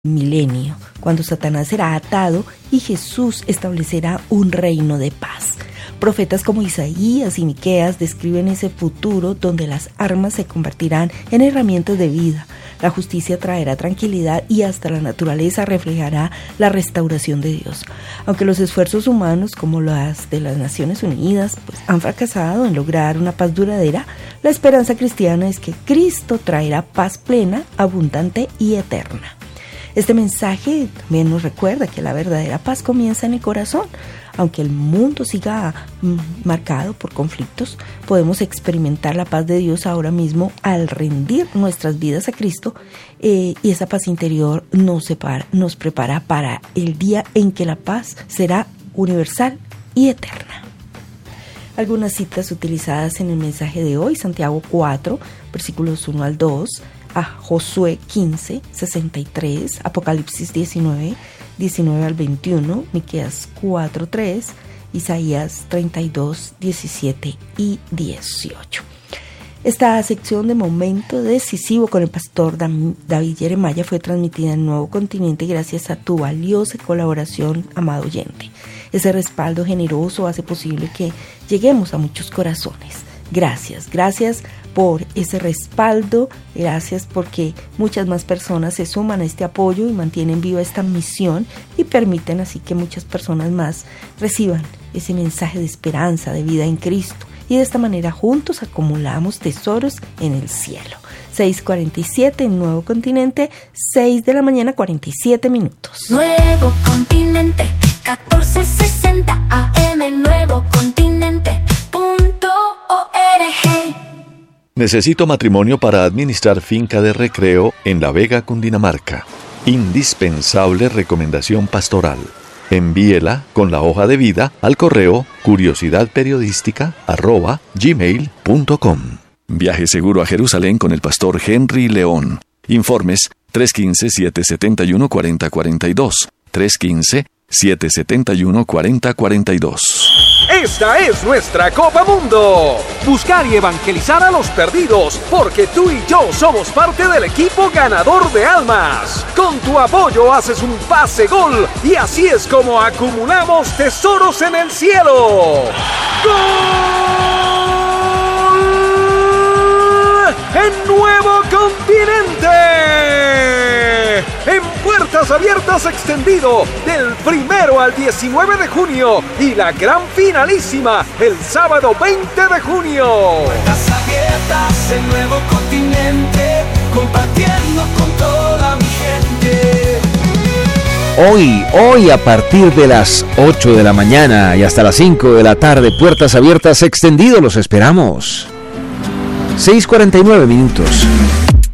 milenio, cuando Satanás será atado y Jesús establecerá un reino de paz. Profetas como Isaías y Miqueas describen ese futuro donde las armas se convertirán en herramientas de vida, la justicia traerá tranquilidad y hasta la naturaleza reflejará la restauración de Dios. Aunque los esfuerzos humanos, como los de las Naciones Unidas, han fracasado en lograr una paz duradera, la esperanza cristiana es que Cristo traerá paz plena, abundante y eterna. Este mensaje también nos recuerda que la verdadera paz comienza en el corazón. Aunque el mundo siga marcado por conflictos, podemos experimentar la paz de Dios ahora mismo al rendir nuestras vidas a Cristo, y esa paz interior nos prepara para el día en que la paz será universal y eterna. Algunas citas utilizadas en el mensaje de hoy: Santiago 4, versículos 1 al 2, a Josué 15, 63, Apocalipsis 19 al 21, Miqueas 4, 3, Isaías 32, 17 y 18. Esta sección de Momento Decisivo con el pastor David Jeremiah fue transmitida en Nuevo Continente gracias a tu valiosa colaboración, amado oyente. Ese respaldo generoso hace posible que lleguemos a muchos corazones. Gracias por ese respaldo, gracias porque muchas más personas se suman a este apoyo y mantienen viva esta misión y permiten así que muchas personas más reciban ese mensaje de esperanza, de vida en Cristo, y de esta manera juntos acumulamos tesoros en el cielo. 6:47 en Nuevo Continente, 6 de la mañana 47 minutos. Nuevo Continente, 1460 AM, Nuevo Continente.org. Necesito matrimonio para administrar finca de recreo en La Vega, Cundinamarca. Indispensable recomendación pastoral. Envíela con la hoja de vida al correo curiosidadperiodística@gmail.com. Viaje seguro a Jerusalén con el pastor Henry León. Informes 315-771-4042. 315-771-4042. Esta es nuestra Copa Mundo. Buscar y evangelizar a los perdidos, porque tú y yo somos parte del equipo ganador de almas. Con tu apoyo haces un pase gol y así es como acumulamos tesoros en el cielo. ¡Gol! ¡En Nuevo Continente! En Puertas Abiertas extendido del 1 al 19 de junio y la gran finalísima el sábado 20 de junio. Puertas abiertas en Nuevo Continente, compartiendo con toda mi gente. Hoy a partir de las 8 de la mañana y hasta las 5 de la tarde, Puertas Abiertas extendido, los esperamos. 6:49 minutos.